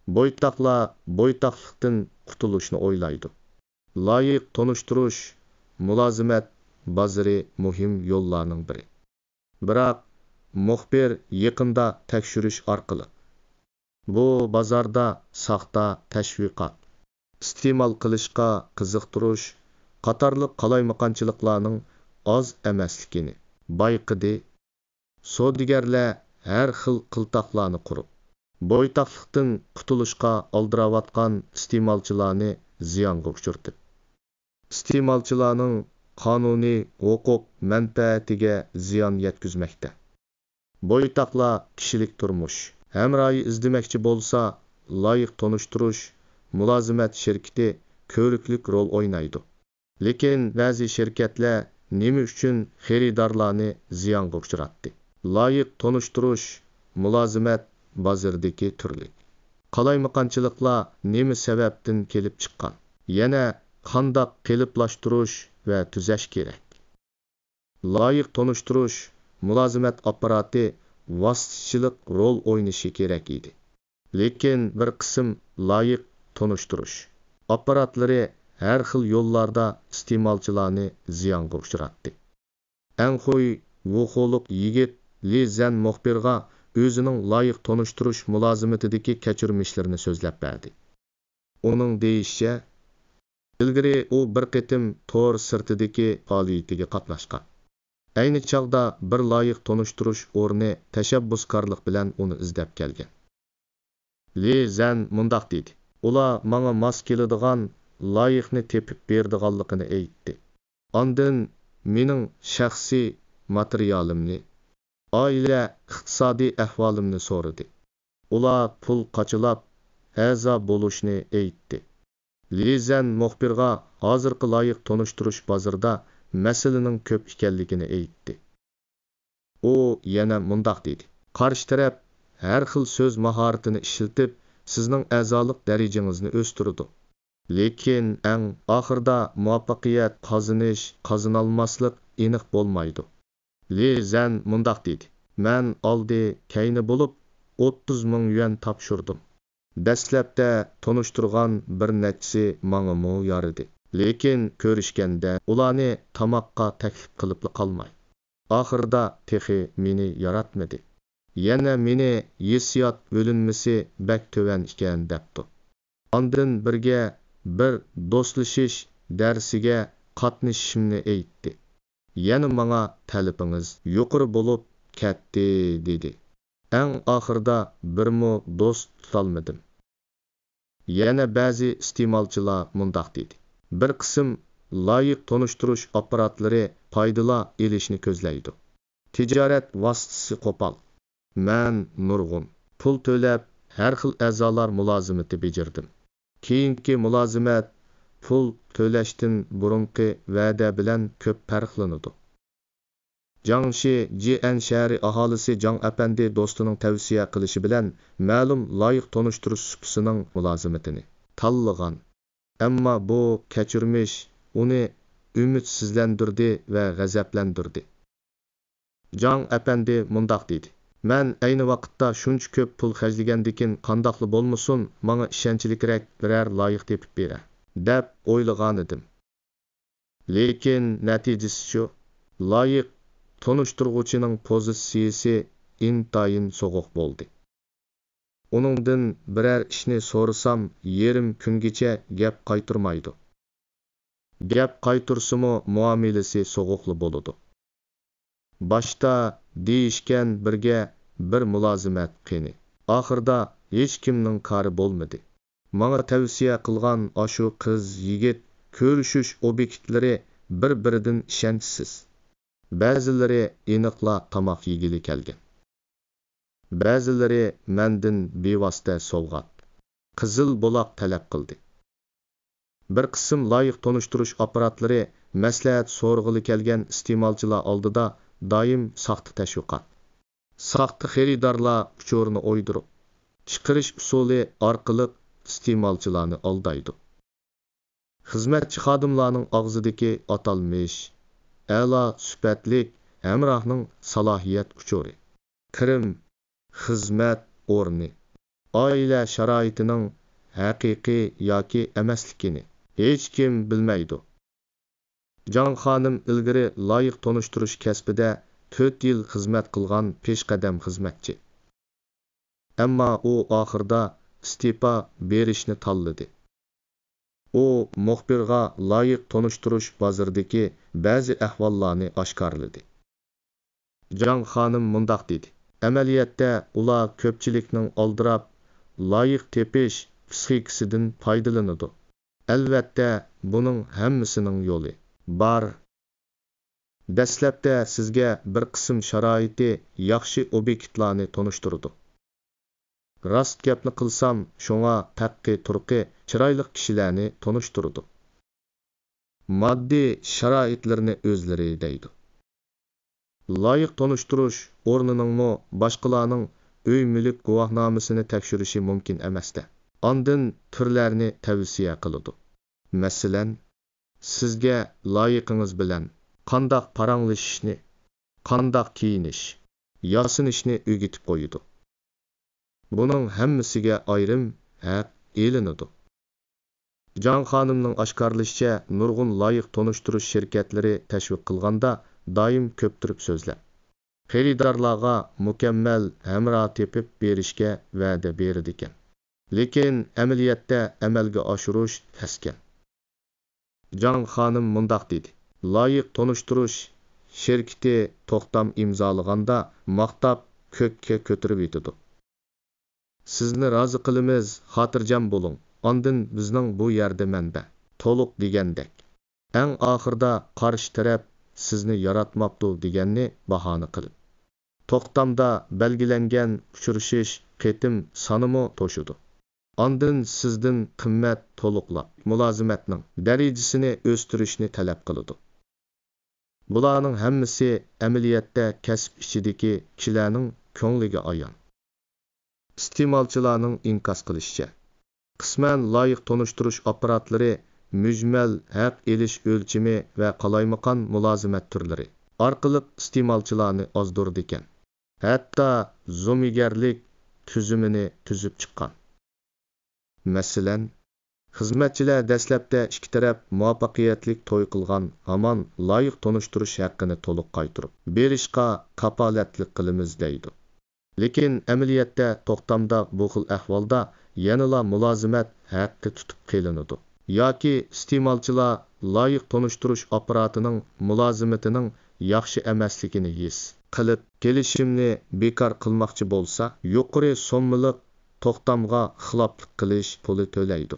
Boytaqlar boytaqlıqdan qutuluşni o'ylaydi. Loyiq tonishtirish, mulozimat bozori muhim yo'llarning biri. Biroq muxbir yaqinda tekshirish orqali bu bozorda saxta tashviqot, iste'mol qilishga qiziqtirish qatorliq qalaymaqonchiliklarning oz emasligini bayqidi. Savdogarlar har xil qiltaqlarni qurib, boytaqliqdan qutulishga aldiravotgan iste'molchilarni ziyonga uchirdi. Iste'molchilarning qonuniy huquq manfaatiga ziyon yetkazmoqda. Boytaqlar kishilik turmush hamroyi izdemoqchi bo'lsa, loyiq tonishtirish mulozimat shirkati ko'riklik rol o'ynaydi. Lekin ba'zi shirkatlar nima uchun xaridorlarni ziyonga uchratdi? Loyiq tonishtirish mulozimat bozoridagi turli qalaymaqonchiliklar nima sababdan kelib chiqqan? Yana qandoq qiliblashtirish va tuzash kerak? Loyiq tonishtirish mulozimat apparati vositachilik rol o'ynashi kerak edi. Lekin bir qism loyiq tonishtirish apparatlari har xil yo'llarda iste'molchilarni ziyonga uchratdi. Anxuy vuxuluq yigit Li Zan muxbirga o'zining loyiq tonishtirish mulozimatidagi kechirmishlarini so'zlab berdi. Uning deyishicha, ilgari u bir qitim tor sirtidagi faoliyatiga qatnashgan. Ayni chog'da bir loyiq tonishtirish o'rni tashabbuskorlik bilan uni izlab kelgan. Li Zan mundoq dedi: "Ular menga mos keladigan loyiqni tepib berdiganligini aytdi. Ondan mening shaxsiy materialimni, oila iqtisodiy ahvolimni so'radi. Ular pul qochilab, a'zo bo'lishni aytdi." Li Zan muxbirga hozirgi loyiq tonishtirish bozorida masalaning ko'p ekanligini aytdi. U yana mundoq dedi: "Qarshi taraf har xil so'z mahoratini ishlatib, sizning a'zolik darajangizni o'stirdi. Lekin eng oxirida muvaffaqiyat qozonolmaslik aniq bo'lmaydi." Li Zan mundoq dedi: "Men oldi kayni bo'lib 30 ming yuan topshirdim. Dastlabda tonishtirgan bir nechisi menga yaradi. Lekin ko'rishganda ularni tamoqqa taklif qilib qolmay. Oxirida texi meni yaratmadi. Yana meni hissiyot bo'linmasi bak tovan ekan debdi. Ondan birga bir do'stlashish darsiga qatnashishimni aytdi. Yana menga talabingiz yuqori bo'lib ketdi" dedi. "Eng oxirida birmo do'st tutolmadim." Yana ba'zi iste'molchilar mundoq dedi: "Bir qism loyiq tonishtirish apparatlari foydala elishni ko'zlaydi. Tijorat vositasi qo'pol. Men nurg'un pul to'lab har xil a'zolar mulozimati bejirdim. Keyingi mulozimat pul to'lashdan burunqi va'da bilan ko'p farqlanadi." Jiangxi Jian shahri aholisi Jiang apandi do'stining tavsiya qilishi bilan ma'lum loyiq tonishtirish supasining mulozimatini tanlagan. Ammo bu kechirmish uni umidsizlantirdi va g'azablantirdi. Jiang apandi mundoq dedi: "Men ayni vaqtda shuncha ko'p pul xarjlagandikin qandoqli bo'lmasin, menga ishonchliroq biror loyiq tepib bera deb o'ylagan edim. Lekin natijasi shu, loyiq tonishtiruvchining pozitsiyasi intayin so'g'uq bo'ldi. Uningdan biror ishni so'rasam, yarim kungacha gap qaytarmaydi. Gap qaytarsimi muomalasi so'g'uqli bo'ladi. Boshda deyishgan birga bir mulozimat qini. Oxirida hech kimning kori bo'lmadi. Menga tavsiya qilgan ashu qiz yigit ko'rishish obyektlari bir-biridan ishonchsiz. Ba'zilari aniqla tamoq yegili kelgan. Ba'zilari mendan bevosita sovg'at, qizil buloq talab qildi. Bir qism loyiq tonishtirish apparatlari maslahat so'rg'ili kelgan iste'molchilar oldida doim saxta tashviqot, saxta xaridorlar uchurini o'ydirib, chiqarish usuli orqali iste'molchilarni aldaydi. Xizmatchi xodimlarning og'zidagi atalmish a'lo sifatlik hamrohning salohiyat uchuri, kirim, xizmat o'rni, oila sharoitining haqiqiy yoki emasligini hech kim bilmaydi. Jan xonim ilgari loyiq tonishtirish kasbida 4 yil xizmat qilgan peshqadam xizmatchi. Ammo u oxirida iste'fo berishni tanladi. U muxbirga loyiq tonishtirish bozoridagi ba'zi ahvollarni oshkorladi. Jan xonim mundoq dedi: amaliyotda ular ko'pchilikning oldirab loyiq tepish psixikasidan foydalanadi. Albatta, buning hammasining yo'li bor. Dastlabda sizga bir qism sharoiti yaxshi obyektlarni tanishtirdi. Rost gapni qilsam, shunga taqi turqi chiroyli kishilarni tanishtirdi. Moddiy sharoitlarni o'zlari deydi. Loyiq tanishtirish o'rniningmi boshqalarning uy mulk guvohnomasini tekshirishi mumkin emasdi. Ondan turlarni tavsiya qiladi. Masalan, sizga loyiqingiz bilan qandoq paranglashishni, qandoq kiyinish, yosinishni o'rgatib qo'yadi. Buning hammasiga ayrim haq elinadi. Jan xonimning oshkorlashicha, nurg'un loyiq tanishtirish shirkatlari tashviq qilganda doim ko'ptirib so'zlab, xaridorlarga mukammal hamroh tepib berishga va'da beradi ekan. Lekin amaliyotda amalga oshirish taskan. Jan xonim mundoq dedi: loyiq tanishtirish shirkati to'xtam imzolaganda maqtab ko'kka ko'tarib yetadi. Sizni rozi qilamiz, xotirjam bo'ling. Ondan bizning bu yerda manba to'liq degandek. Eng oxirda qarshi taraf sizni yaratmabdi deganni bahona qilib, to'xtamda belgilangan uchrashish qitim sonimi to'shidi. Ondan sizdan qimmat to'liqlab mulozimatning darajasini o'stirishni talab qiladi. Bularning hammasi amaliyotda kasb ichidagi kishilarning ko'ngliga ayon. Iste'molchilarning inkos qilishicha, qisman loyiq tanishtirish apparatlari mujmal haq elish o'lchimi va qalaymaqon mulozimat turlari orqali iste'molchilarni ozdirdi ekan. Hatto zo'migarlik tuzumini tuzib chiqqan. Masalan, xizmatchilar dastlabda ikki taraf muvaffaqiyatli to'y qilgan hamon loyiq tanishtirish haqqini to'liq qaytirib berishga kapolatlik qilamiz deydi. Lekin amaliyotda to'xtamda bu xil ahvolda yanala mulozimat haqqi tutib qilinadi. Yoki iste'molchilar loyiq tanishtirish apparatining mulozimatining yaxshi emasligini his qilib kelishimni bekor qilmoqchi bo'lsa, yuqori so'mliq to'xtamga xiloflik qilish puli to'laydi.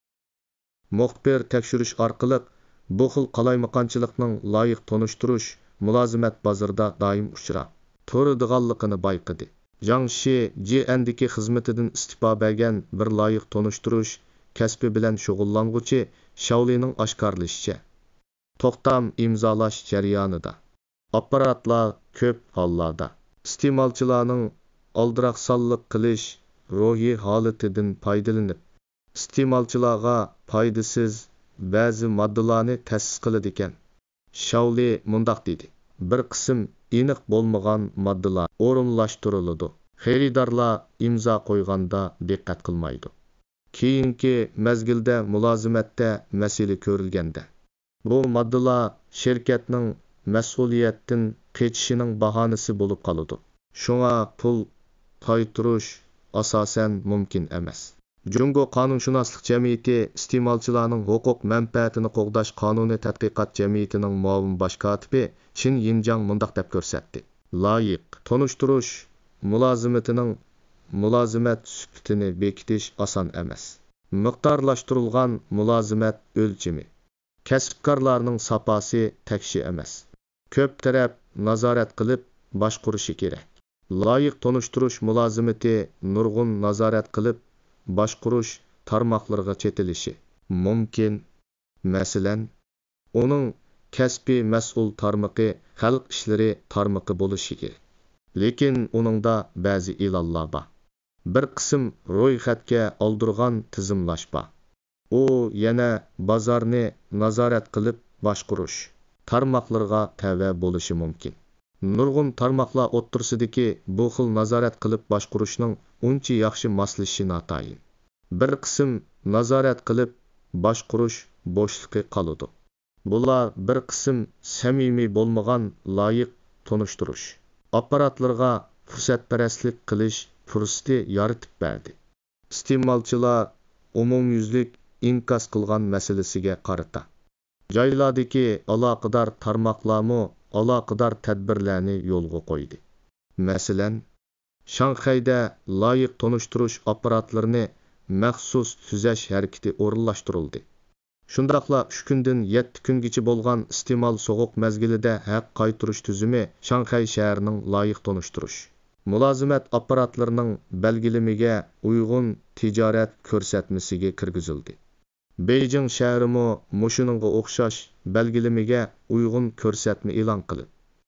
Muxbir tekshirish orqali bu xil qalaymaqonchilikning loyiq tanishtirish mulozimat bozorida doim uchrab turadiganligini bayqadi. Jang Shi JN'dagi xizmatidan istifa bergan bir loyiq tanishtirish kasbi bilan shug'ullanuvchi Shaulining oshkorlashicha, to'xtam imzolash jarayonida apparatlar ko'p hollarda iste'molchilarning oldiroqsonlik qilish ruhiy holatidan foydalanib, iste'molchilarga foydasiz ba'zi moddalarni ta'sis qiladi ekan. Shauli mundoq dedi: bir qism aniq bo'lmagan moddalar o'rinlashtiriladi. Xaridorlar imzo qo'yganda diqqat qilmaydi. Keyingi mezgilda mulozimatda masala ko'rilganda, bu moddalar shirkatning mas'uliyatdan qechishining bahonasi bo'lib qoladi. Shunga pul qaytarish asosan mumkin emas. Jungo Qonunshunoslik jamiyati iste'molchilarning huquq manfaatini qo'g'dash qonuniy tadqiqot jamiyatining muavin bosh kotibi Chin Yinjang mundoq deb ko'rsatdi: loyiq tanishtirish mulozimatining mulozimat sifatini bekitish oson emas. Miqdorlashtirilgan mulozimat o'lchami, kasbkorlarning saposi takshi emas. Ko'p taraf nazorat qilib boshqurishi kerak. Loyiq tanishtirish mulozimati nurg'un nazorat qilib boshqurish tarmoqlariga chetilishi mumkin. Masalan, uning kasbiy mas'ul tarmoqi xalq ishlari tarmoqi bo'lishi kerak. Lekin uningda ba'zi ilonlar bor. Bir qism ro'yxatga oldirgan tizimlash bor. U yana bozorni nazorat qilib boshqurish tarmoqlariga tava bo'lishi mumkin. Nurg'un tarmoqlar o'ttirsidagi bu xil nazorat qilib boshqurishning uncha yaxshi moslashishi notayin. Bir qism nazorat qilib boshqurish bo'shliqi qoladi. Bular bir qism samimiy bo'lmagan loyiq tonishtirish apparatlarga fursatparastlik qilish fursati yaratib berdi. Iste'molchilar umumyuzlik inkas qilgan masalasiga qarata joylardagi aloqador tarmoqlarmi aloqador tadbirlarni yo'lga qo'ydi. Masalan, Shanxayda loyiq tonishtirish apparatlarini maxsus tuzash harakati o'rinlashtirildi. Shundaqla 3 kundan 7 kungacha bo'lgan iste'mol sovuq mezgilida haq qaytirish tuzumi Shanxay shahrining loyiq tonishtirish mulozimat apparatlarining belgilimiga uyg'un tijorat ko'rsatmasiga kirgizildi. Beijing shahrimi mushuninga o'xshash belgilimiga uyg'un ko'rsatma e'lon qilib,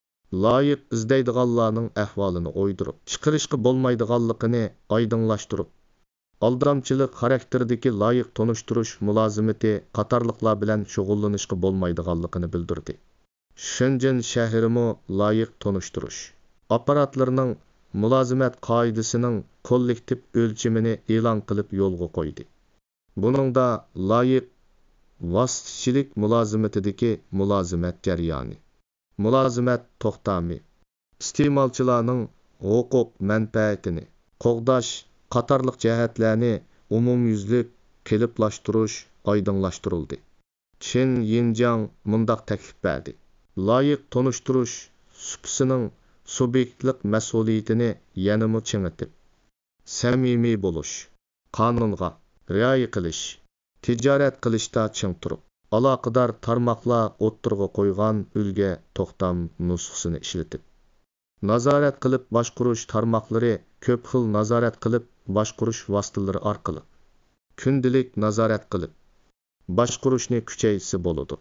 loyiq izlaydiganlarning ahvolini o'ydirib, chiqarishga bo'lmaydiganligini oydinlashtirib, aldamchilik xarakteridagi loyiq tonishtirish mulozimati qatorliqlar bilan shug'ullanishga bo'lmaydiganligini bildirdi. Shenzhen shahrimi loyiq tonishtirish apparatlarining mulozimat qoidasining kollektiv o'lchimini e'lon qilib yo'lga qo'ydi. Buningda loyiq vositachilik mulozimatidagi mulozimat jarayoni, mulozimat to'xtami, iste'molchilarning huquq manfaatini qo'g'dash qatorliq jihatlarni umumyuzlik qiliblashtirish oydinlashtirildi. Chin Yinjiang mundaq taklif berdi. Loyiq tonishtirish supsining subyektlik mas'uliyatini yanada chingitib, samimiy bo'lish, qonunga rioya qilish, tijorat qilishda ching turib, aloqador tarmoqlar o'ttirg'a qo'ygan ulga to'xtam nusxasini ishlatib, nazorat qilib boshqurish tarmoqlari ko'p xil nazorat qilib boshqurish vositalari orqali kundalik nazorat qilib boshqurishni kuchaytirsa bo'ladi.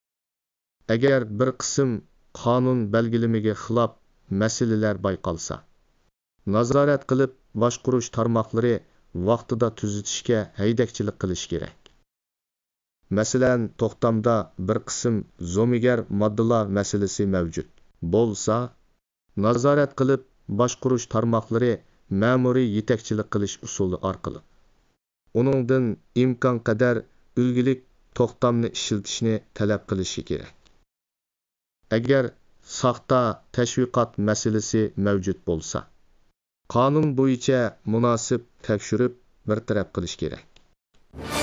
Agar bir qism qonun belgilimiga xilof masalalar bayqalsa, nazorat qilib boshqurish tarmoqlari vaqtida tuzatishga haydakchilik qilish kerak. Masalan, to'xtamda bir qism zo'migar moddalar masalasi mavjud bo'lsa, nazorat qilib boshqurish tarmoqlari ma'muriy yetakchilik qilish usuli orqali uningdan imkon qadar ulgulik to'xtamni ishlatishni talab qilishi kerak. Agar soxta tashviqot masalasi mavjud bo'lsa, qonun bo'yicha munosib tekshirib bartaraf qilish kerak.